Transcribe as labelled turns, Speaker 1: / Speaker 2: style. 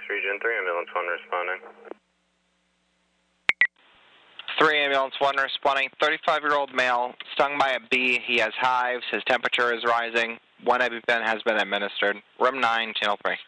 Speaker 1: Region 3, Ambulance 1 responding.
Speaker 2: 3 Ambulance 1 responding. 35-year-old male, stung by a bee. He has hives. His temperature is rising. 1 EpiPen has been administered. Room 9, Channel 3.